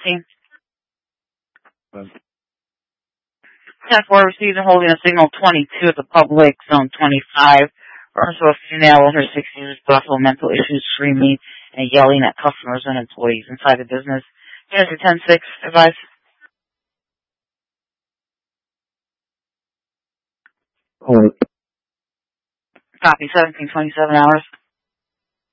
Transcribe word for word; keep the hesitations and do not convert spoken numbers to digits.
seventeen. ten four received and holding a signal twenty-two at the public, zone twenty-five. Refers to a female in her sixties with possible mental issues, screaming and yelling at customers and employees inside the business. Unit ten six, advise. Hold. Copy, seventeen twenty-seven hours.